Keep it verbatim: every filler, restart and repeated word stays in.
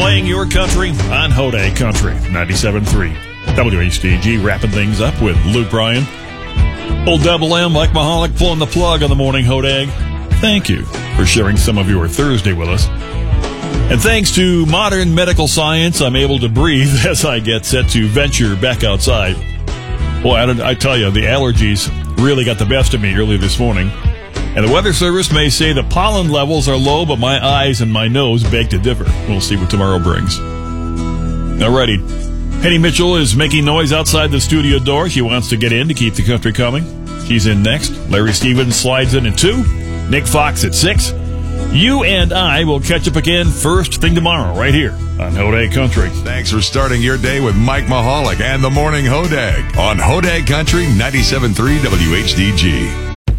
playing your country on Hodag Country ninety-seven point three. W H D G wrapping things up with Luke Bryan. Old Double M, Mike Mahalik pulling the plug on the morning Hodag. Thank you for sharing some of your Thursday with us. And thanks to modern medical science, I'm able to breathe as I get set to venture back outside. Boy, I, I tell you, the allergies really got the best of me early this morning. And the Weather Service may say the pollen levels are low, but my eyes and my nose beg to differ. We'll see what tomorrow brings. Alrighty. Penny Mitchell is making noise outside the studio door. She wants to get in to keep the country coming. She's in next. Larry Stevens slides in at two. Nick Fox at six. You and I will catch up again first thing tomorrow right here on Hodag Country. Thanks for starting your day with Mike Mahalik and the Morning Hodag on Hodag Country ninety-seven point three W H D G.